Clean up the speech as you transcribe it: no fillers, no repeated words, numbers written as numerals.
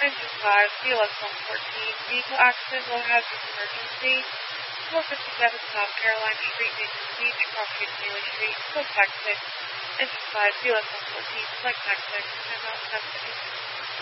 Engine 5, BLS 114, vehicle accident, low hazard emergency, 457 South Carolina Street, Mason Beach, property of Bailey Street, code tax 6, Engine 5, BLS 114, select tax 6, timeout 7 minutes.